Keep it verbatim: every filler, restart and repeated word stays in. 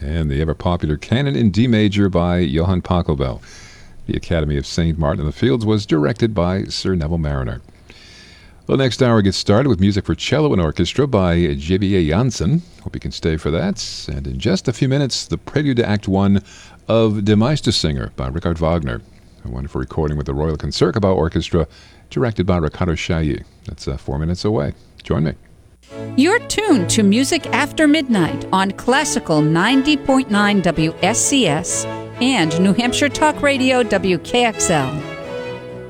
and the ever-popular Canon in D major by Johann Pachelbel. The Academy of Saint Martin in the Fields was directed by Sir Neville Marriner. The next hour gets started with music for cello and orchestra by J B A Janssen. Hope you can stay for that. And in just a few minutes, the prelude to Act One of Der Meistersinger by Richard Wagner. A wonderful recording with the Royal Concertgebouw Orchestra, directed by Riccardo Chailly. That's uh, four minutes away. Join me. You're tuned to Music After Midnight on Classical ninety point nine W S C S and New Hampshire Talk Radio W K X L.